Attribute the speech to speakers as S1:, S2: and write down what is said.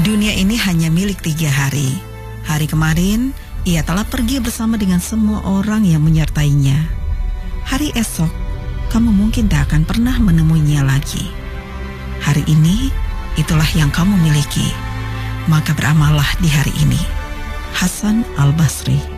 S1: Dunia ini hanya milik 3 hari. Hari kemarin, ia telah pergi bersama dengan semua orang yang menyertainya. Hari esok, kamu mungkin tak akan pernah menemuinya lagi. Hari ini, itulah yang kamu miliki. Maka beramallah di hari ini. Hasan Al-Basri.